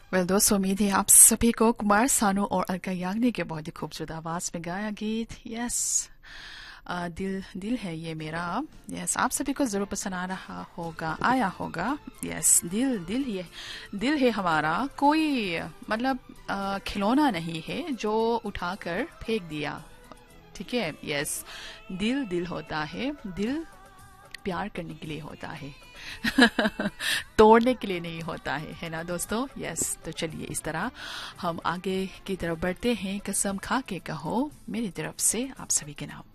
दोस्तों, उम्मीद है आप सभी को कुमार सानू और अलका याग्निक के बहुत ही खूबसूरत आवाज में गाया गीत यस दिल दिल है ये मेरा। यस, आप सभी को जरूर पसंद आ रहा होगा, आया होगा। यस, दिल दिल ये दिल है हमारा, कोई मतलब खिलौना नहीं है जो उठाकर फेंक दिया। ठीक है, यस, दिल दिल होता है, दिल प्यार करने के लिए होता है तोड़ने के लिए नहीं होता है ना दोस्तों। यस, तो चलिए इस तरह हम आगे की तरफ बढ़ते हैं। कसम खा के कहो मेरी तरफ से आप सभी के नाम।